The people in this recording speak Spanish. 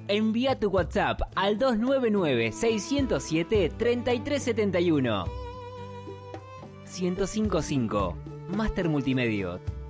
Envía tu WhatsApp al 299-607-3371. 1055 Master Multimedia.